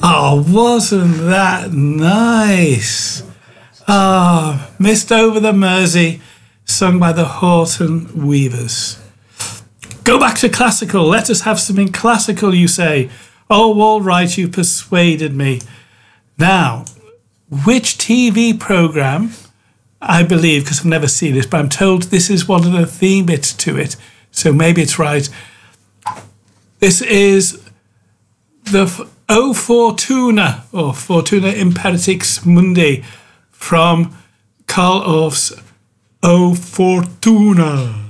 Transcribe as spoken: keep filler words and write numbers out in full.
Oh, wasn't that nice? Ah, oh, Mist Over the Mersey, sung by the Horton Weavers. Go back to classical. Let us have something classical, you say. Oh, all right, you persuaded me. Now, which T V programme, I believe, because I've never seen it, but I'm told this is one of the theme bits to it, so maybe it's right. This is the O Fortuna, or Fortuna Imperatrix Mundi, from Carl Orff's O Fortuna.